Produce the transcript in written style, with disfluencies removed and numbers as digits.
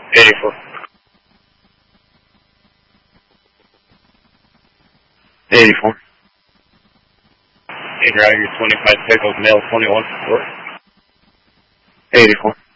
84. $84. Hey, driver, 25 pickles, male 21. 84.